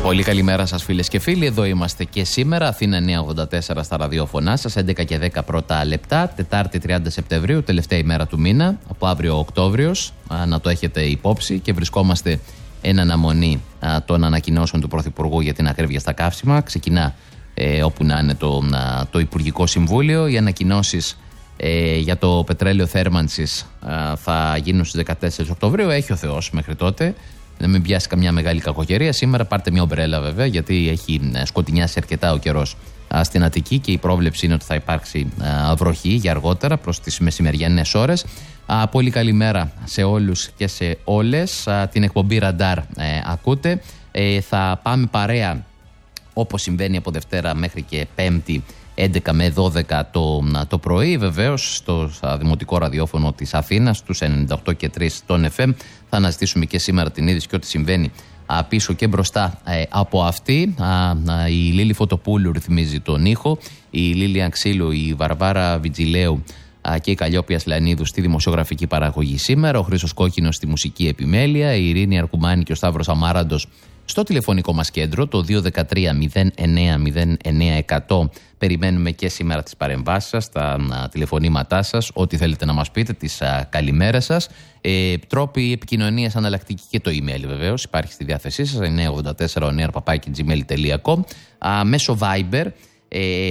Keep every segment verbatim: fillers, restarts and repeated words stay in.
Πολύ καλημέρα σας φίλες και φίλοι, εδώ είμαστε και σήμερα, Αθήνα εννιακόσια ογδόντα τέσσερα στα ραδιόφωνά σας, έντεκα και δέκα πρώτα λεπτά, Τετάρτη τριάντα Σεπτεμβρίου, τελευταία ημέρα του μήνα, από αύριο Οκτώβριος, να το έχετε υπόψη, και βρισκόμαστε εν αναμονή α, των ανακοινώσεων του Πρωθυπουργού για την ακρίβεια στα καύσιμα. Ξεκινά ε, όπου να είναι το, α, το Υπουργικό Συμβούλιο. Οι ανακοινώσεις ε, για το πετρέλαιο θέρμανσης α, θα γίνουν στις δεκατέσσερις Οκτωβρίου, έχει ο Θεός μέχρι τότε. Να μην πιάσει καμιά μεγάλη κακοκαιρία. Σήμερα πάρτε μια ομπρέλα βέβαια, γιατί έχει σκοτεινιάσει αρκετά ο καιρός στην Αττική και η πρόβλεψη είναι ότι θα υπάρξει βροχή για αργότερα προς τις μεσημεριανές ώρες. Πολύ καλημέρα σε όλους και σε όλες. Την εκπομπή Ραντάρ ακούτε. Θα πάμε παρέα όπως συμβαίνει από Δευτέρα μέχρι και Πέμπτη, έντεκα με δώδεκα το, το πρωί, βεβαίως στο Δημοτικό Ραδιόφωνο της Αθήνας, στους ενενήντα οκτώ και τρία των εφ εμ. Θα αναζητήσουμε και σήμερα την είδηση και ό,τι συμβαίνει α, πίσω και μπροστά ε, από αυτή. Α, α, η Λίλη Φωτοπούλου ρυθμίζει τον ήχο, η Λίλια Ξύλου, η Βαρβάρα Βιτζιλέου α, και η Καλλιόπη Ασλανίδου στη δημοσιογραφική παραγωγή σήμερα, ο Χρήστος Κόκκινος στη μουσική επιμέλεια, η Ειρήνη Αρκουμάνη και ο Σταύρος Αμάραντος στο τηλεφωνικό μας κέντρο, το δύο ένα τρία μηδέν εννέα μηδέν εννέα εκατό. Περιμένουμε και σήμερα τις παρεμβάσεις σας, τα α, τηλεφωνήματά σας, ό,τι θέλετε να μας πείτε, τις α, καλημέρες σας. Ε, τρόποι επικοινωνίας αναλλακτική και το email βεβαίως υπάρχει στη διάθεσή σας, εννιακόσια ογδόντα τέσσερα ο νέαρ παπάκι τζι μέιλ τελεία κομ. Μέσω Viber, ε,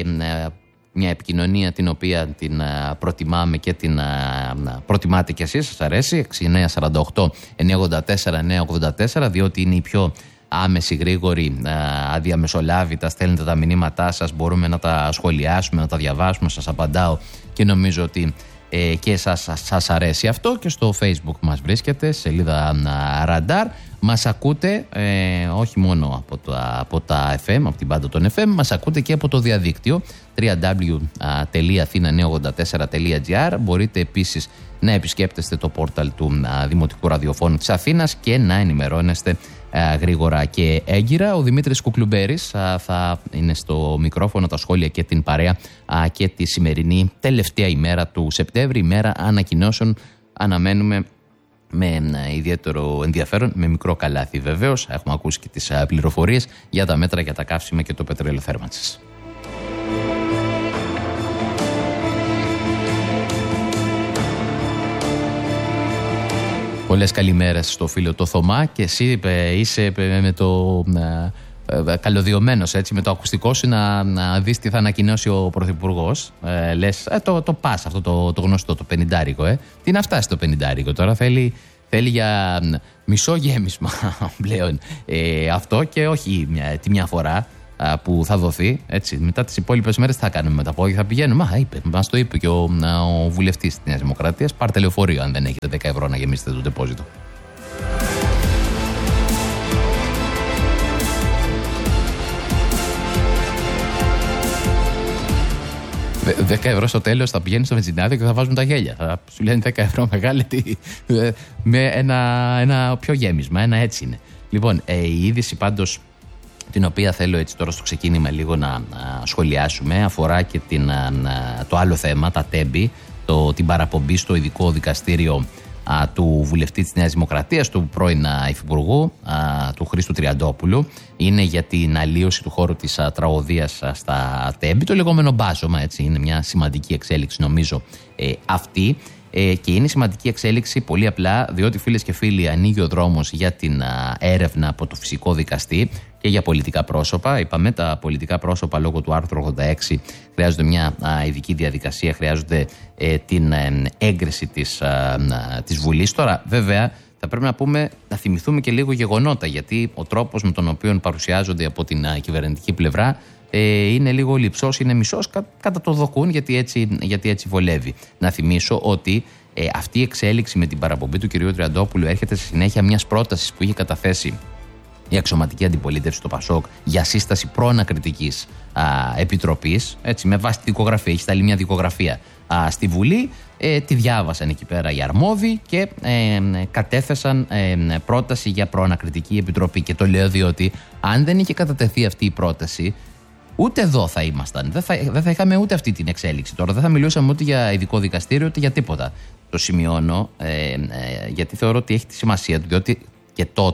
μια επικοινωνία την οποία την α, προτιμάμε και την α, προτιμάτε κι εσείς, σας αρέσει, έξι εννιά τέσσερα οκτώ εννιακόσια ογδόντα τέσσερα εννιακόσια ογδόντα τέσσερα, διότι είναι η πιο άμεση, γρήγορη, αδιαμεσολάβητα. Στέλνετε τα μηνύματά σας, μπορούμε να τα σχολιάσουμε, να τα διαβάσουμε, σας απαντάω και νομίζω ότι ε, και εσάς σας αρέσει αυτό. Και στο Facebook μας βρίσκεται, σελίδα Ραντάρ. Μας ακούτε ε, όχι μόνο από τα, από τα εφ εμ, από την πάντα των εφ εμ, μας ακούτε και από το διαδίκτυο double-u double-u double-u τελεία athena εννιακόσια ογδόντα τέσσερα τελεία τζι άρ. Μπορείτε επίσης να επισκέπτεστε το πόρταλ του α, Δημοτικού Ραδιοφώνου της Αθήνας και να ενημερώνεστε α, γρήγορα και έγκυρα. Ο Δημήτρης Κουκλουμπέρης α, θα είναι στο μικρόφωνο, τα σχόλια και την παρέα α, και τη σημερινή τελευταία ημέρα του Σεπτέμβρη, ημέρα ανακοινώσεων. Αναμένουμε με ιδιαίτερο ενδιαφέρον, με μικρό καλάθι βεβαίως. Έχουμε ακούσει και τις πληροφορίες για τα μέτρα για τα καύσιμα και το πετρέλαιο θέρμανσης. Πολλές καλημέρες στο φίλο το Θωμά, και εσύ είσαι με το καλωδιωμένος, έτσι, με το ακουστικό σου να, να δεις τι θα ανακοινώσει ο Πρωθυπουργός. Ε, λες, ε, το, το πας αυτό το, το γνωστό, το πενηντάρικο, ε. Τι να φτάσει το πενηντάρικο τώρα, θέλει, θέλει για μισό γέμισμα πλέον ε, αυτό, και όχι μια, τη μια φορά α, που θα δοθεί, έτσι. Μετά τις υπόλοιπες μέρες θα κάνουμε με τα πόδια, θα πηγαίνουμε. Α, είπε, μας το είπε και ο, ο βουλευτής της Νέας Δημοκρατίας, πάρτε λεωφορείο αν δεν έχετε δέκα ευρώ να γεμίσετε το ντεπόζιτο. δέκα ευρώ στο τέλος θα πηγαίνει στο βενζινάδιο και θα βάζουν τα γέλια. Θα σου λένε δέκα ευρώ μεγάλη, με ένα, ένα πιο γέμισμα. Ένα έτσι είναι. Λοιπόν, ε, η είδηση πάντως, την οποία θέλω έτσι τώρα στο ξεκίνημα λίγο να, να σχολιάσουμε, αφορά και την, να, το άλλο θέμα, τα τέμπη, το, την παραπομπή στο ειδικό δικαστήριο α, του βουλευτή της Νέας Δημοκρατίας, του πρώην α, υφυπουργού, α, του Χρήστου Τριαντόπουλου. Είναι για την αλλίωση του χώρου της α, τραγωδίας α, στα τέμπη, το λεγόμενο μπάζωμα, έτσι. Είναι μια σημαντική εξέλιξη νομίζω ε, αυτή. Ε, και είναι σημαντική εξέλιξη πολύ απλά διότι, φίλες και φίλοι, ανοίγει ο δρόμος για την α, έρευνα από το φυσικό δικαστή και για πολιτικά πρόσωπα. Είπαμε, τα πολιτικά πρόσωπα λόγω του άρθρου ογδόντα έξι χρειάζονται μια α, ειδική διαδικασία, χρειάζονται ε, την ε, έγκριση της, α, της Βουλής. Τώρα, βέβαια, θα πρέπει να πούμε, να θυμηθούμε και λίγο γεγονότα, γιατί ο τρόπος με τον οποίο παρουσιάζονται από την α, κυβερνητική πλευρά ε, είναι λίγο λειψός, είναι μισός, κα, κατά το δοκούν, γιατί έτσι, γιατί έτσι βολεύει. Να θυμίσω ότι ε, αυτή η εξέλιξη με την παραπομπή του κυρίου Τριαντόπουλου έρχεται στη συνέχεια μιας πρότασης που είχε καταθέσει η αξιωματική αντιπολίτευση στο Πασόκ για σύσταση προανακριτικής επιτροπής, έτσι, με βάση τη δικογραφία. Έχει σταλεί μια δικογραφία α, στη Βουλή, ε, τη διάβασαν εκεί πέρα οι αρμόδιοι και ε, κατέθεσαν ε, πρόταση για προανακριτική επιτροπή. Και το λέω διότι αν δεν είχε κατατεθεί αυτή η πρόταση, ούτε εδώ θα ήμασταν. Δεν θα, δεν θα είχαμε ούτε αυτή την εξέλιξη. Τώρα δεν θα μιλούσαμε ούτε για ειδικό δικαστήριο ούτε για τίποτα. Το σημειώνω ε, ε, γιατί θεωρώ ότι έχει τη σημασία του, διότι και τότε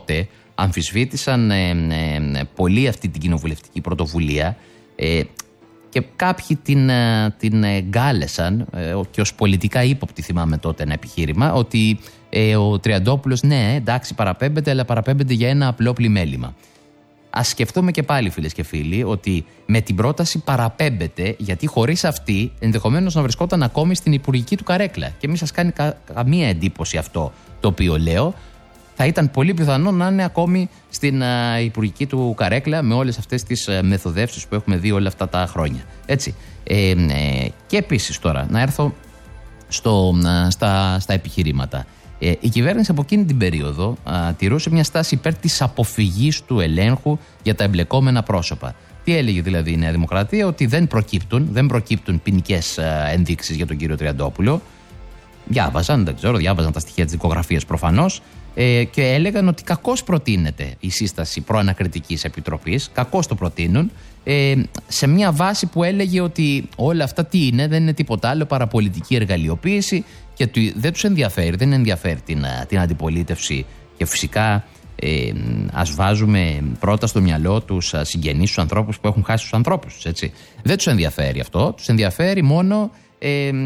αμφισβήτησαν ε, ε, πολύ αυτή την κοινοβουλευτική πρωτοβουλία ε, και κάποιοι την, ε, την εγκάλεσαν ε, και ως πολιτικά ύποπτη, θυμάμαι τότε ένα επιχείρημα, ότι ε, ο Τριαντόπουλος, ναι, εντάξει, παραπέμπεται, αλλά παραπέμπεται για ένα απλό πλημέλημα. Ας σκεφτούμε και πάλι, φίλες και φίλοι, ότι με την πρόταση παραπέμπεται, γιατί χωρίς αυτή ενδεχομένως να βρισκόταν ακόμη στην υπουργική του καρέκλα. Και μην σας κάνει κα, καμία εντύπωση αυτό το οποίο λέω. Θα ήταν πολύ πιθανό να είναι ακόμη στην α, υπουργική του καρέκλα, με όλες αυτές τις α, μεθοδεύσεις που έχουμε δει όλα αυτά τα χρόνια. Έτσι. Ε, ε, και επίσης τώρα, να έρθω στο, α, στα, στα επιχειρήματα. Ε, η κυβέρνηση από εκείνη την περίοδο α, τηρούσε μια στάση υπέρ της αποφυγής του ελέγχου για τα εμπλεκόμενα πρόσωπα. Τι έλεγε δηλαδή η Νέα Δημοκρατία? Ότι δεν προκύπτουν, δεν προκύπτουν ποινικές ενδείξεις για τον κύριο Τριαντόπουλο. Διάβαζαν, δεν ξέρω, διάβαζαν τα στοιχεία της δικογραφίας προφανώς ε, και έλεγαν ότι κακώς προτείνεται η σύσταση προανακριτικής επιτροπής, κακώς το προτείνουν, ε, σε μια βάση που έλεγε ότι όλα αυτά τι είναι, δεν είναι τίποτα άλλο παρά πολιτική εργαλειοποίηση και δεν τους ενδιαφέρει, δεν ενδιαφέρει την, την αντιπολίτευση και φυσικά ε, ας βάζουμε πρώτα στο μυαλό τους συγγενείς τους ανθρώπους που έχουν χάσει τους ανθρώπους, έτσι. Δεν τους ενδιαφέρει αυτό, τους ενδιαφέρει μόνο Ε, ε,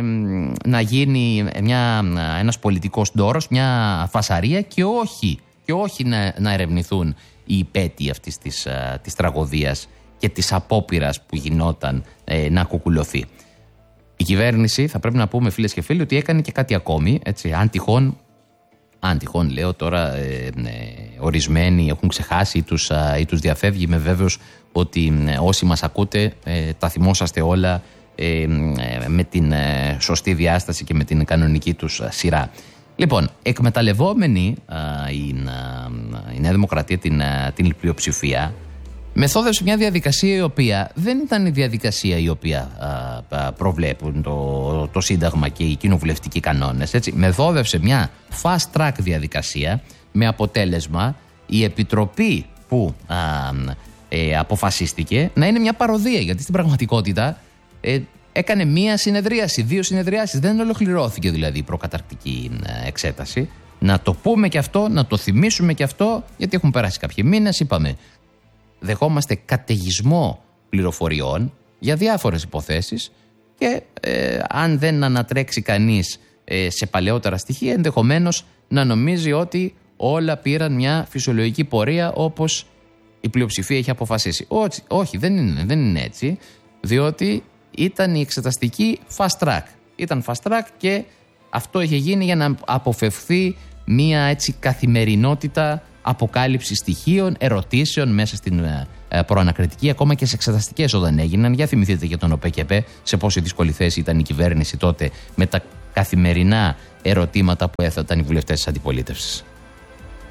να γίνει μια, ένας πολιτικός ντόρος, μια φασαρία και όχι, και όχι να, να ερευνηθούν οι υπέτειοι αυτής της, α, της τραγωδίας και της απόπειρας που γινόταν ε, να κουκουλωθεί. Η κυβέρνηση, θα πρέπει να πούμε, φίλες και φίλοι, ότι έκανε και κάτι ακόμη, έτσι, αν τυχόν, αν τυχόν λέω τώρα ε, ε, ορισμένοι έχουν ξεχάσει ή τους, α, ή τους διαφεύγει, είμαι βέβαιος ότι ε, όσοι μας ακούτε ε, τα θυμόσαστε όλα Ε, με την ε, σωστή διάσταση και με την κανονική τους α, σειρά. Λοιπόν, εκμεταλλευόμενη α, η, α, η Νέα Δημοκρατία την, α, την πλειοψηφία, μεθόδευσε μια διαδικασία η οποία δεν ήταν η διαδικασία η οποία α, α, προβλέπουν το, το Σύνταγμα και οι κοινοβουλευτικοί κανόνες. Έτσι. Μεθόδευσε μια fast track διαδικασία με αποτέλεσμα η επιτροπή που α, ε, αποφασίστηκε να είναι μια παροδία, γιατί στην πραγματικότητα Ε, έκανε μία συνεδρίαση, δύο συνεδριάσεις. Δεν ολοκληρώθηκε δηλαδή η προκαταρκτική εξέταση. Να το πούμε και αυτό, να το θυμίσουμε και αυτό, γιατί έχουν περάσει κάποιοι μήνες. Είπαμε, δεχόμαστε καταιγισμό πληροφοριών για διάφορες υποθέσεις και ε, αν δεν ανατρέξει κανείς ε, σε παλαιότερα στοιχεία, ενδεχομένως να νομίζει ότι όλα πήραν μια φυσιολογική πορεία όπως η πλειοψηφία έχει αποφασίσει. Όχι, όχι δεν, είναι, δεν είναι έτσι, διότι ήταν η εξεταστική fast track. Ήταν fast track και αυτό είχε γίνει για να αποφευθεί μια έτσι καθημερινότητα αποκάλυψη στοιχείων, ερωτήσεων μέσα στην ε, προανακριτική, ακόμα και σε εξεταστικές όταν έγιναν. Για θυμηθείτε για τον ΟΠΕΚΕΠΕ σε πόση δύσκολη θέση ήταν η κυβέρνηση τότε με τα καθημερινά ερωτήματα που έθεταν οι βουλευτές της αντιπολίτευσης.